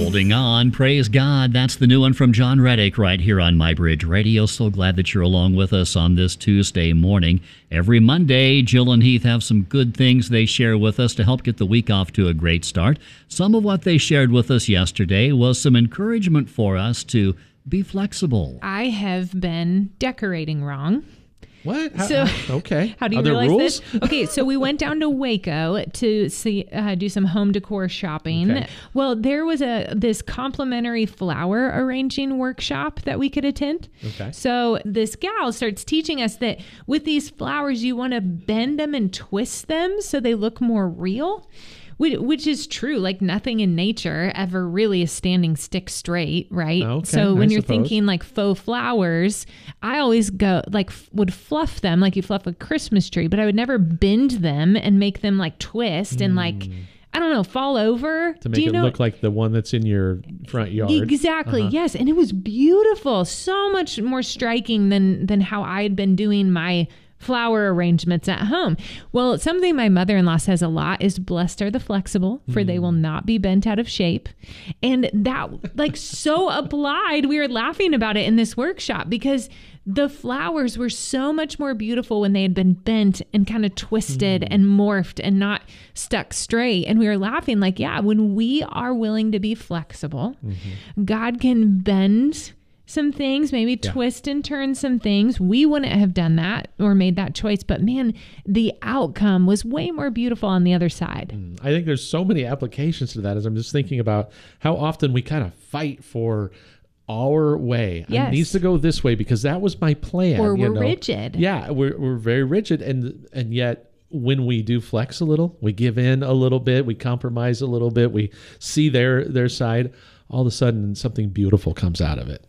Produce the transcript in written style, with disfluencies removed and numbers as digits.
Holding On. Praise God. That's the new one from John Reddick right here on MyBridge Radio. So glad that you're along with us on this Tuesday morning. Every Monday, Jill and Heath have some good things they share with us to help get the week off to a great start. Some of what they shared with us yesterday was some encouragement for us to be flexible. I have been decorating wrong. What? Okay. How do you realize this? Okay, so we went down to Waco to see do some home decor shopping. Okay. Well, there was this complimentary flower arranging workshop that we could attend. Okay. So this gal starts teaching us that with these flowers, you want to bend them and twist them so they look more real. Which is true. Like nothing in nature ever really is standing stick straight, right? Okay, so when you're suppose. thinking like faux flowers, I always go like would fluff them like you fluff a Christmas tree, but I would never bend them and make them like twist and like, I don't know, fall over. To make it look like the one that's in your front yard. Exactly, yes. And it was beautiful. So much more striking than how I had been doing my flower arrangements at home. Well, something my mother-in-law says a lot is blessed are the flexible, for they will not be bent out of shape. And that like so applied. We were laughing about it in this workshop because the flowers were so much more beautiful when they had been bent and kind of twisted and morphed and not stuck straight. And we were laughing like, yeah, when we are willing to be flexible, God can bend some things, maybe twist and turn some things. We wouldn't have done that or made that choice, but man, the outcome was way more beautiful on the other side. I think there's so many applications to that as I'm just thinking about how often we kind of fight for our way. Yes. It needs to go this way because that was my plan. Or we're rigid. Yeah, we're very rigid and yet when we do flex a little, we give in a little bit, we compromise a little bit, we see their side, all of a sudden something beautiful comes out of it.